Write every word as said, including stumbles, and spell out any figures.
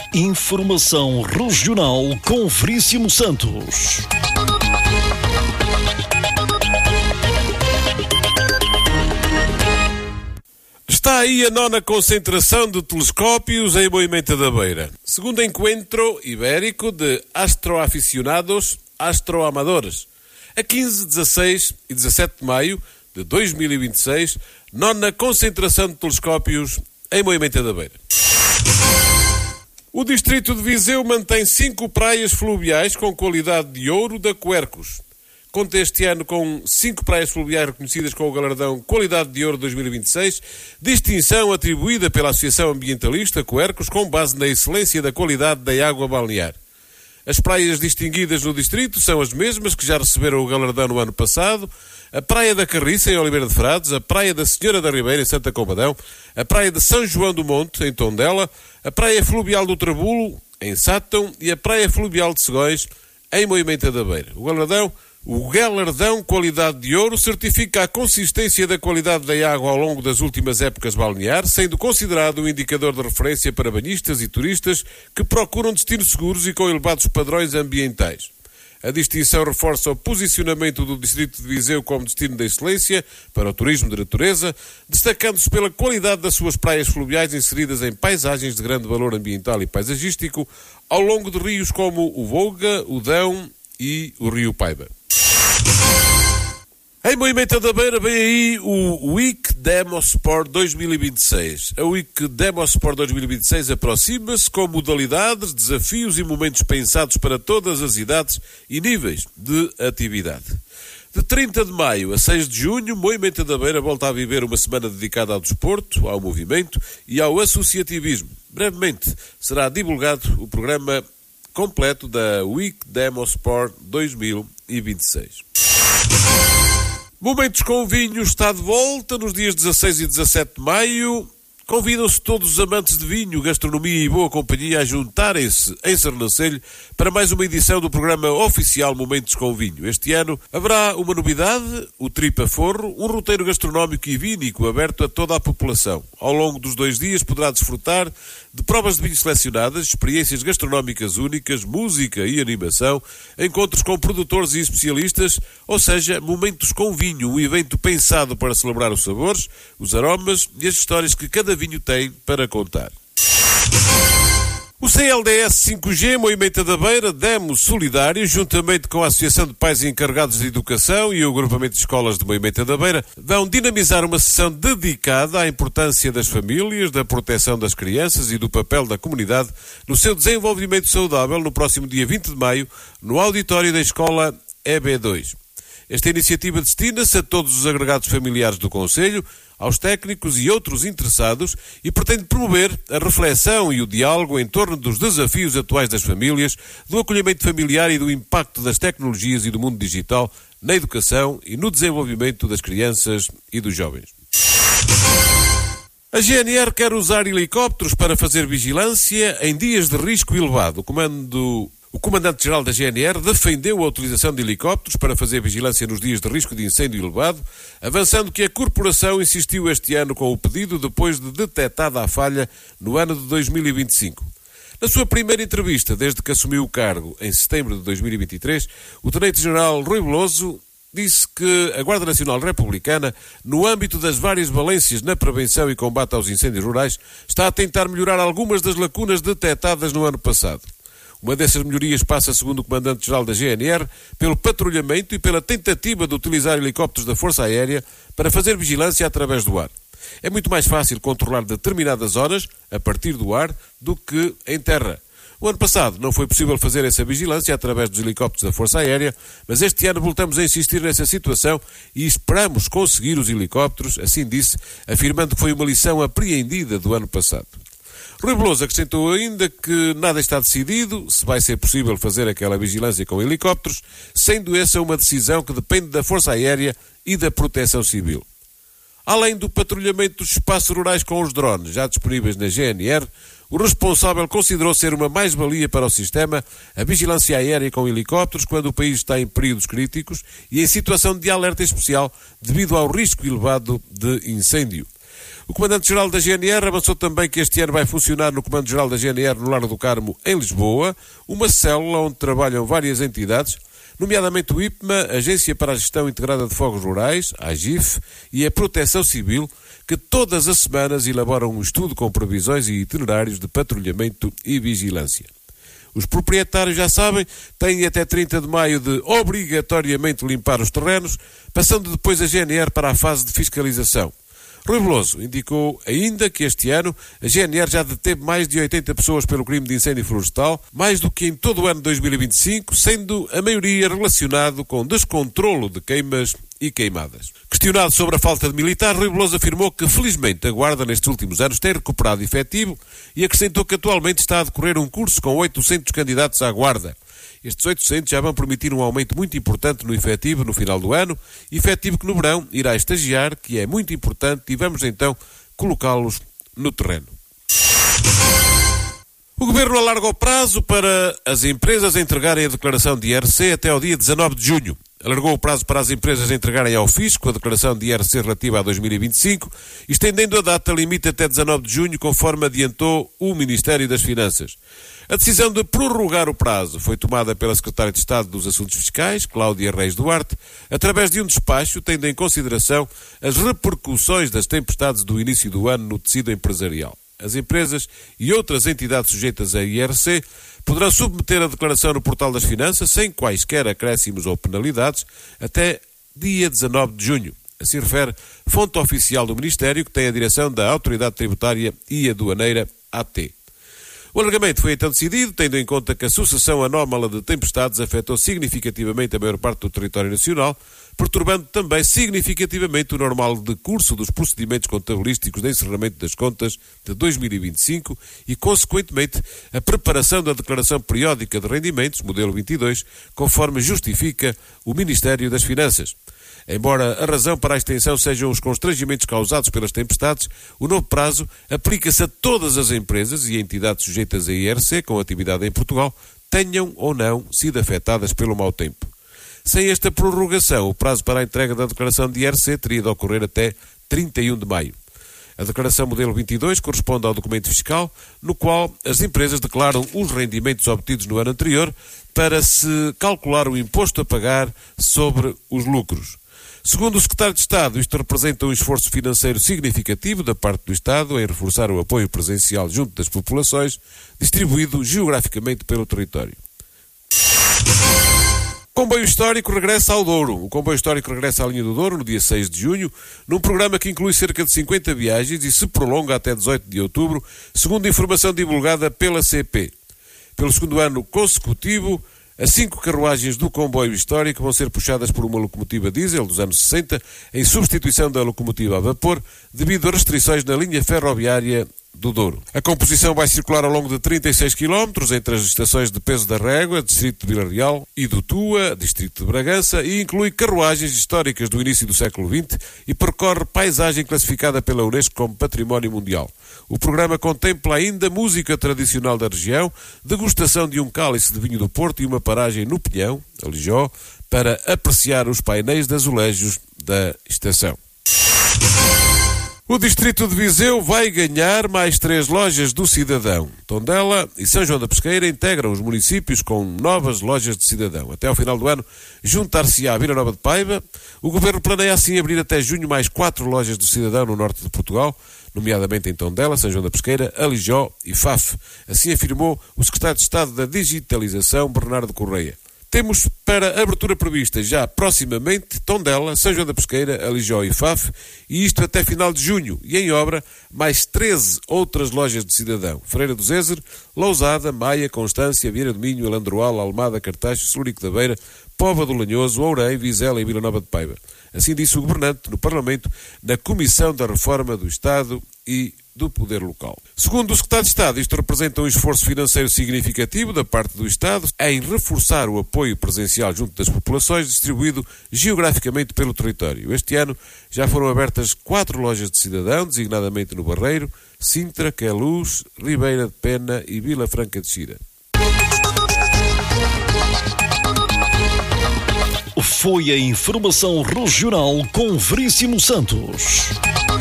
Informação regional com Veríssimo Santos. Está aí a nona concentração de telescópios em Moimenta da Beira. Segundo encontro ibérico de astroaficionados astroamadores. A quinze, dezasseis e dezassete de maio de dois mil e vinte e seis, nona concentração de telescópios em Moimenta da Beira. O distrito de Viseu mantém cinco praias fluviais com qualidade de ouro da Quercus. Conta este ano com cinco praias fluviais reconhecidas com o galardão Qualidade de Ouro dois mil e vinte e seis, distinção atribuída pela Associação Ambientalista Quercus com base na excelência da qualidade da água balnear. As praias distinguidas no distrito são as mesmas que já receberam o galardão no ano passado: a Praia da Carriça, em Oliveira de Frades, a Praia da Senhora da Ribeira, em Santa Combadão, a Praia de São João do Monte, em Tondela, a Praia Fluvial do Trabulo, em Sátão, e a Praia Fluvial de Segóis, em Moimenta da Beira. O galardão O galardão Qualidade de Ouro certifica a consistência da qualidade da água ao longo das últimas épocas balneares, sendo considerado um indicador de referência para banhistas e turistas que procuram destinos seguros e com elevados padrões ambientais. A distinção reforça o posicionamento do distrito de Viseu como destino de excelência para o turismo de natureza, destacando-se pela qualidade das suas praias fluviais inseridas em paisagens de grande valor ambiental e paisagístico, ao longo de rios como o Volga, o Dão e o Rio Paiva. Em Moimenta da Beira vem aí o Week Demo Sport dois mil e vinte e seis. A Week Demo Sport dois mil e vinte e seis aproxima-se com modalidades, desafios e momentos pensados para todas as idades e níveis de atividade. De trinta de maio a seis de junho, Moimenta da Beira volta a viver uma semana dedicada ao desporto, ao movimento e ao associativismo. Brevemente será divulgado o programa completo da Week Demo Sport dois mil e vinte e seis. Momentos com Vinho está de volta nos dias dezasseis e dezassete de maio. Convidam-se todos os amantes de vinho, gastronomia e boa companhia a juntarem-se em Sernancelho para mais uma edição do programa oficial Momentos com Vinho. Este ano haverá uma novidade, o Tripa Forro, um roteiro gastronómico e vínico aberto a toda a população. Ao longo dos dois dias poderá desfrutar de provas de vinho selecionadas, experiências gastronómicas únicas, música e animação, encontros com produtores e especialistas, ou seja, Momentos com Vinho, um evento pensado para celebrar os sabores, os aromas e as histórias que cada vinho tem para contar. O C L D S cinco G Moimenta da Beira, Demo Solidário, juntamente com a Associação de Pais Encarregados de Educação e o Agrupamento de Escolas de Moimenta da Beira, vão dinamizar uma sessão dedicada à importância das famílias, da proteção das crianças e do papel da comunidade no seu desenvolvimento saudável no próximo dia vinte de maio, no auditório da Escola E B dois. Esta iniciativa destina-se a todos os agregados familiares do Concelho, aos técnicos e outros interessados e pretende promover a reflexão e o diálogo em torno dos desafios atuais das famílias, do acolhimento familiar e do impacto das tecnologias e do mundo digital na educação e no desenvolvimento das crianças e dos jovens. A G N R quer usar helicópteros para fazer vigilância em dias de risco elevado. O comando... O comandante-geral da G N R defendeu a utilização de helicópteros para fazer vigilância nos dias de risco de incêndio elevado, avançando que a corporação insistiu este ano com o pedido depois de detectada a falha no ano de dois mil e vinte e cinco. Na sua primeira entrevista, desde que assumiu o cargo em setembro de dois mil e vinte e três, o tenente-general Rui Veloso disse que a Guarda Nacional Republicana, no âmbito das várias valências na prevenção e combate aos incêndios rurais, está a tentar melhorar algumas das lacunas detectadas no ano passado. Uma dessas melhorias passa, segundo o comandante-geral da G N R, pelo patrulhamento e pela tentativa de utilizar helicópteros da Força Aérea para fazer vigilância através do ar. É muito mais fácil controlar determinadas zonas a partir do ar do que em terra. O ano passado não foi possível fazer essa vigilância através dos helicópteros da Força Aérea, mas este ano voltamos a insistir nessa situação e esperamos conseguir os helicópteros, assim disse, afirmando que foi uma lição apreendida do ano passado. Rui Veloso acrescentou ainda que nada está decidido, se vai ser possível fazer aquela vigilância com helicópteros, sendo essa uma decisão que depende da Força Aérea e da Proteção Civil. Além do patrulhamento dos espaços rurais com os drones já disponíveis na G N R, o responsável considerou ser uma mais-valia para o sistema a vigilância aérea com helicópteros quando o país está em períodos críticos e em situação de alerta especial devido ao risco elevado de incêndio. O Comandante-Geral da G N R avançou também que este ano vai funcionar no Comando-Geral da G N R no Largo do Carmo, em Lisboa, uma célula onde trabalham várias entidades, nomeadamente o I P M A, Agência para a Gestão Integrada de Fogos Rurais, a AGIF, e a Proteção Civil, que todas as semanas elaboram um estudo com previsões e itinerários de patrulhamento e vigilância. Os proprietários, já sabem, têm até trinta de maio de obrigatoriamente limpar os terrenos, passando depois a G N R para a fase de fiscalização. Rui Veloso indicou ainda que este ano a G N R já deteve mais de oitenta pessoas pelo crime de incêndio florestal, mais do que em todo o ano de dois mil e vinte e cinco, sendo a maioria relacionado com descontrolo de queimas e queimadas. Questionado sobre a falta de militares, Rui Veloso afirmou que felizmente a Guarda nestes últimos anos tem recuperado efetivo e acrescentou que atualmente está a decorrer um curso com oitocentos candidatos à Guarda. Estes oitocentos já vão permitir um aumento muito importante no efetivo no final do ano, efetivo que no verão irá estagiar, que é muito importante, e vamos então colocá-los no terreno. O Governo alarga o prazo para as empresas entregarem a declaração de I R C até ao dia dezanove de junho. Alargou o prazo para as empresas entregarem ao Fisco a declaração de I R C relativa a dois mil e vinte e cinco, estendendo a data limite até dezanove de junho, conforme adiantou o Ministério das Finanças. A decisão de prorrogar o prazo foi tomada pela Secretária de Estado dos Assuntos Fiscais, Cláudia Reis Duarte, através de um despacho, tendo em consideração as repercussões das tempestades do início do ano no tecido empresarial. As empresas e outras entidades sujeitas a I R C poderão submeter a declaração no Portal das Finanças sem quaisquer acréscimos ou penalidades até dia dezanove de junho. Assim refere fonte oficial do Ministério, que tem a direção da Autoridade Tributária e Aduaneira, A T. O alargamento foi então decidido, tendo em conta que a sucessão anómala de tempestades afetou significativamente a maior parte do território nacional, perturbando também significativamente o normal decurso dos procedimentos contabilísticos de encerramento das contas de dois mil e vinte e cinco e, consequentemente, a preparação da Declaração Periódica de Rendimentos, modelo vinte e dois, conforme justifica o Ministério das Finanças. Embora a razão para a extensão sejam os constrangimentos causados pelas tempestades, o novo prazo aplica-se a todas as empresas e entidades sujeitas a I R C com atividade em Portugal, tenham ou não sido afetadas pelo mau tempo. Sem esta prorrogação, o prazo para a entrega da declaração de I R C teria de ocorrer até trinta e um de maio. A declaração modelo vinte e dois corresponde ao documento fiscal, no qual as empresas declaram os rendimentos obtidos no ano anterior para se calcular o imposto a pagar sobre os lucros. Segundo o Secretário de Estado, isto representa um esforço financeiro significativo da parte do Estado em reforçar o apoio presencial junto das populações, distribuído geograficamente pelo território. O comboio histórico regressa ao Douro. O comboio histórico regressa à linha do Douro no dia seis de junho, num programa que inclui cerca de cinquenta viagens e se prolonga até dezoito de outubro, segundo informação divulgada pela C P. Pelo segundo ano consecutivo, as cinco carruagens do comboio histórico vão ser puxadas por uma locomotiva diesel dos anos sessenta, em substituição da locomotiva a vapor, devido a restrições na linha ferroviária do Douro. A composição vai circular ao longo de trinta e seis quilómetros entre as estações de Peso da Régua, distrito de Vila Real, e do Tua, distrito de Bragança, e inclui carruagens históricas do início do século vinte e percorre paisagem classificada pela Unesco como Património Mundial. O programa contempla ainda música tradicional da região, degustação de um cálice de vinho do Porto e uma paragem no Pinhão, a Lijó, para apreciar os painéis de azulejos da estação. O distrito de Viseu vai ganhar mais três lojas do Cidadão. Tondela e São João da Pesqueira integram os municípios com novas lojas de Cidadão. Até ao final do ano, juntar-se-á a Vila Nova de Paiva. O Governo planeia assim abrir até junho mais quatro lojas do Cidadão no norte de Portugal, nomeadamente em Tondela, São João da Pesqueira, Alijó e Faf. Assim afirmou o Secretário de Estado da Digitalização, Bernardo Correia. Temos para abertura prevista já proximamente Tondela, São João da Pesqueira, Alijó e Faf, e isto até final de junho, e em obra mais treze outras lojas de Cidadão: Freira do Zézer, Lousada, Maia, Constância, Vieira do Minho, Alandroal, Almada, Cartaxo, Celurico da Beira, Póvoa do Lanhoso, Ourém, Vizela e Vila Nova de Paiva. Assim disse o Governante no Parlamento, na Comissão da Reforma do Estado e do Poder Local. Segundo o Secretário de Estado, isto representa um esforço financeiro significativo da parte do Estado em reforçar o apoio presencial junto das populações, distribuído geograficamente pelo território. Este ano já foram abertas quatro lojas de Cidadão, designadamente no Barreiro, Sintra, Queluz, Ribeira de Pena e Vila Franca de Xira. Foi a informação regional com Veríssimo Santos.